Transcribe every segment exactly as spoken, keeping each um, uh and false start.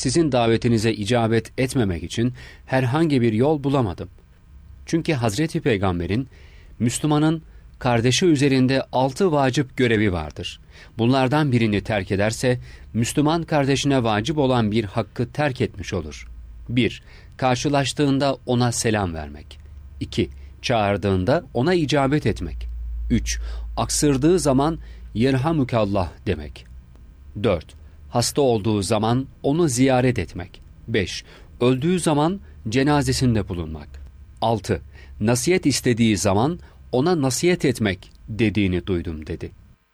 sizin davetinize icabet etmemek için herhangi bir yol bulamadım. Çünkü Hazreti Peygamber'in, Müslümanın kardeşi üzerinde altı vacip görevi vardır. Bunlardan birini terk ederse, Müslüman kardeşine vacip olan bir hakkı terk etmiş olur. bir Karşılaştığında ona selam vermek. iki Çağırdığında ona icabet etmek. üç Aksırdığı zaman yerhamükallah demek. dört Hasta olduğu zaman onu ziyaret etmek. beş Öldüğü zaman cenazesinde bulunmak. altı Nasihat istediği zaman ona nasihat etmek dediğini duydum dedi.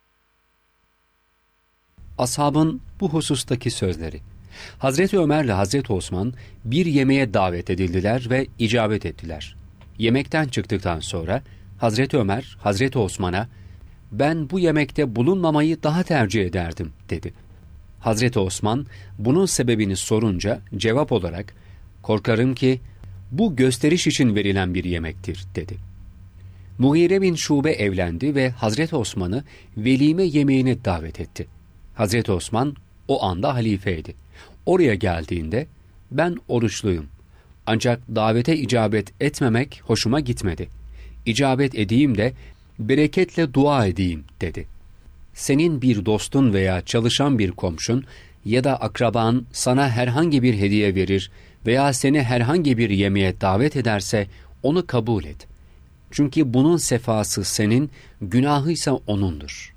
Ashabın bu husustaki sözleri. Hazreti Ömer ile Hazreti Osman bir yemeğe davet edildiler ve icabet ettiler. Yemekten çıktıktan sonra Hazreti Ömer, Hazreti Osman'a "Ben bu yemekte bulunmamayı daha tercih ederdim" dedi. Hazreti Osman bunun sebebini sorunca cevap olarak "Korkarım ki bu gösteriş için verilen bir yemektir" dedi. Mughire bin Şube evlendi ve Hazreti Osman'ı velime yemeğine davet etti. Hazreti Osman o anda halifeydi. Oraya geldiğinde "Ben oruçluyum. Ancak davete icabet etmemek hoşuma gitmedi. İcabet edeyim de bereketle dua edeyim" dedi. Senin bir dostun veya çalışan bir komşun ya da akraban sana herhangi bir hediye verir veya seni herhangi bir yemeğe davet ederse onu kabul et. Çünkü bunun sefası senin, günahıysa onundur.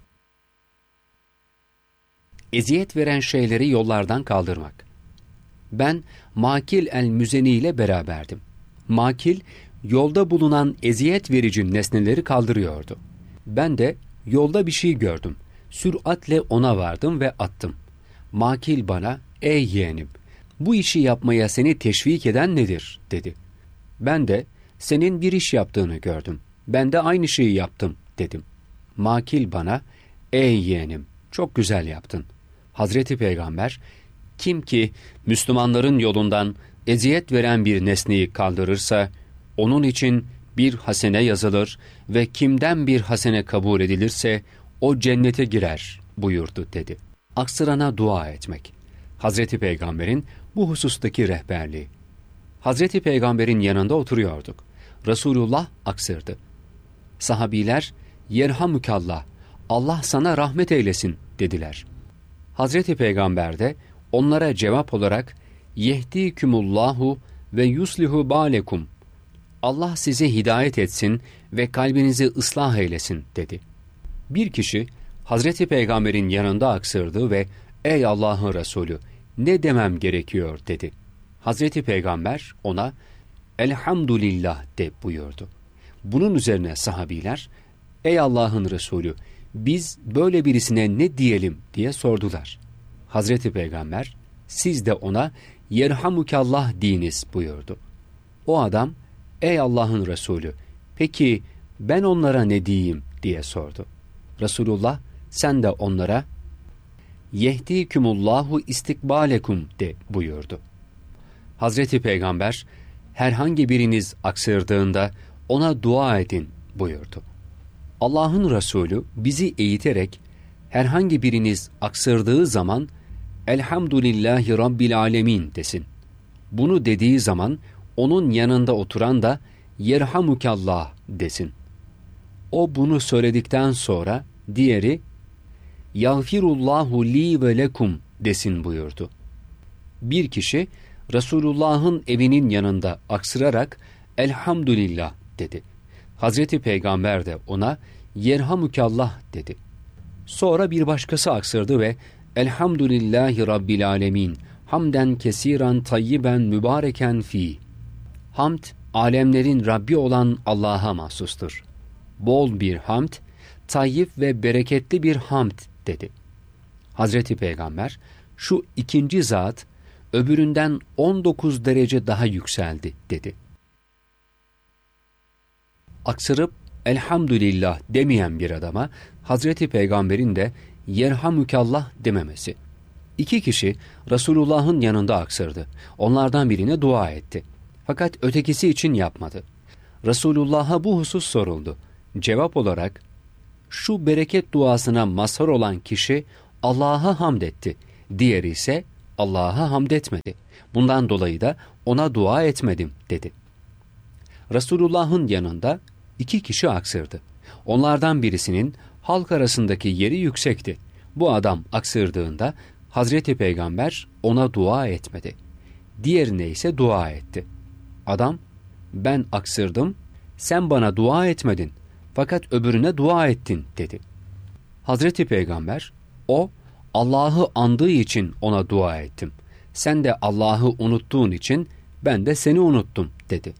Eziyet veren şeyleri yollardan kaldırmak. Ben Makil el-Müzeni ile beraberdim. Makil, yolda bulunan eziyet verici nesneleri kaldırıyordu. Ben de yolda bir şey gördüm. Süratle ona vardım ve attım. Makil bana, "Ey yeğenim, bu işi yapmaya seni teşvik eden nedir?" dedi. Ben de, "Senin bir iş yaptığını gördüm. Ben de aynı şeyi yaptım" dedim. Makil bana, "Ey yeğenim, çok güzel yaptın. Hazreti Peygamber, kim ki Müslümanların yolundan eziyet veren bir nesneyi kaldırırsa, onun için bir hasene yazılır ve kimden bir hasene kabul edilirse, o cennete girer" buyurdu dedi. Aksırana dua etmek. Hazreti Peygamber'in bu husustaki rehberliği. Hazreti Peygamber'in yanında oturuyorduk. Resulullah aksırdı. Sahabiler, "Yerhamükallah, Allah sana rahmet eylesin" dediler. Hazreti Peygamber de onlara cevap olarak "Yehdikümullahu ve yuslihu balekum, Allah size hidayet etsin ve kalbinizi ıslah eylesin" dedi. Bir kişi Hazreti Peygamber'in yanında aksırdı ve "Ey Allah'ın Resulü, ne demem gerekiyor?" dedi. Hazreti Peygamber ona "Elhamdülillah" de buyurdu. Bunun üzerine sahabiler, "Ey Allah'ın Resulü, biz böyle birisine ne diyelim?" diye sordular. Hazreti Peygamber, "Siz de ona yerhamukallah deyiniz" buyurdu. O adam, "Ey Allah'ın Resulü, peki ben onlara ne diyeyim?" diye sordu. Resulullah, "Sen de onlara yehdikümullahu istikbalekum" de buyurdu. Hazreti Peygamber, "Herhangi biriniz aksırdığında ona dua edin" buyurdu. Allah'ın Resulü bizi eğiterek, herhangi biriniz aksırdığı zaman "Elhamdülillahi Rabbil alemin" desin. Bunu dediği zaman onun yanında oturan da "Yerhamukallah" desin. O bunu söyledikten sonra diğeri "Yağfirullahu li ve lekum" desin buyurdu. Bir kişi Resulullah'ın evinin yanında aksırarak "Elhamdülillah" dedi. Hazreti Peygamber de ona "Yerhamukallah" dedi. Sonra bir başkası aksırdı ve "Elhamdülillahi Rabbil alemin, hamden kesiran tayyiben mübareken fi." Hamd, alemlerin Rabbi olan Allah'a mahsustur. Bol bir hamd, tayyip ve bereketli bir hamd dedi. Hazreti Peygamber, "Şu ikinci zat öbüründen on dokuz derece daha yükseldi" dedi. Aksırıp "Elhamdülillah" demeyen bir adama Hazreti Peygamber'in de "Yerhamükallah" dememesi. İki kişi Resulullah'ın yanında aksırdı. Onlardan birine dua etti. Fakat ötekisi için yapmadı. Resulullah'a bu husus soruldu. Cevap olarak, "Şu bereket duasına mazhar olan kişi Allah'a hamd etti. Diğeri ise Allah'a hamd etmedi. Bundan dolayı da ona dua etmedim dedi. Resulullah'ın yanında iki kişi aksırdı. Onlardan birisinin halk arasındaki yeri yüksekti. Bu adam aksırdığında Hazreti Peygamber ona dua etmedi. Diğerine ise dua etti. Adam, ben aksırdım, sen bana dua etmedin fakat öbürüne dua ettin dedi. Hazreti Peygamber, o Allah'ı andığı için ona dua ettim. Sen de Allah'ı unuttuğun için ben de seni unuttum dedi.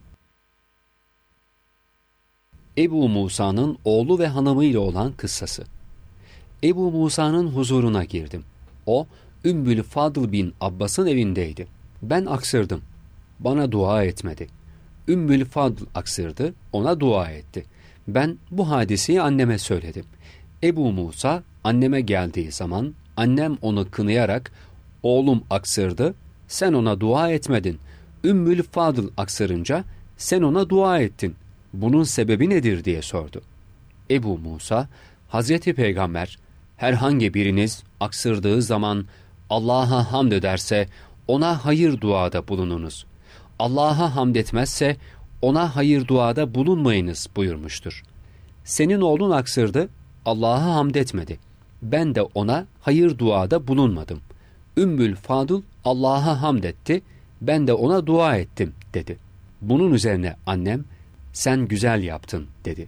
Ebu Musa'nın oğlu ve hanımıyla olan kıssası. Ebu Musa'nın huzuruna girdim. O, Ümmül Fadıl bin Abbas'ın evindeydi. Ben aksırdım. Bana dua etmedi. Ümmül Fadıl aksırdı, ona dua etti. Ben bu hadiseyi anneme söyledim. Ebu Musa anneme geldiği zaman annem onu kınayarak, oğlum aksırdı, sen ona dua etmedin. Ümmül Fadıl aksırınca sen ona dua ettin. Bunun sebebi nedir diye sordu. Ebu Musa, Hazreti Peygamber, herhangi biriniz aksırdığı zaman Allah'a hamd ederse ona hayır duada bulununuz. Allah'a hamd etmezse ona hayır duada bulunmayınız buyurmuştur. Senin oğlun aksırdı, Allah'a hamd etmedi. Ben de ona hayır duada bulunmadım. Ümmül Fadıl Allah'a hamd etti, ben de ona dua ettim dedi. Bunun üzerine annem, sen güzel yaptın dedi.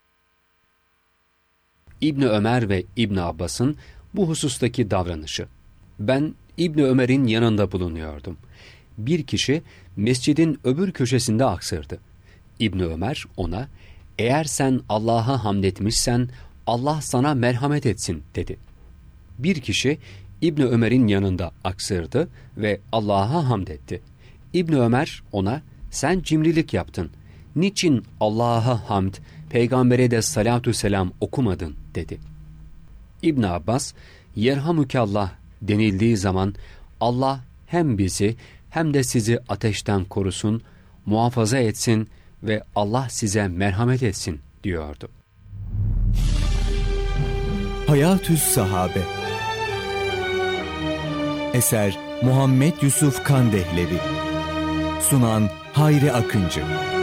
İbni Ömer ve İbni Abbas'ın bu husustaki davranışı. Ben İbni Ömer'in yanında bulunuyordum. Bir kişi mescidin öbür köşesinde aksırdı. İbni Ömer ona, eğer sen Allah'a hamd etmişsen Allah sana merhamet etsin dedi. Bir kişi İbni Ömer'in yanında aksırdı ve Allah'a hamd etti. İbni Ömer ona, sen cimrilik yaptın. Niçin Allah'a hamd, peygambere de salatu selam okumadın dedi. İbn Abbas, yerhamükallah denildiği zaman Allah hem bizi hem de sizi ateşten korusun, muhafaza etsin ve Allah size merhamet etsin diyordu. Hayatü's Sahabe. Eser Muhammed Yusuf Kandehlevi. Sunan Hayri Akıncı.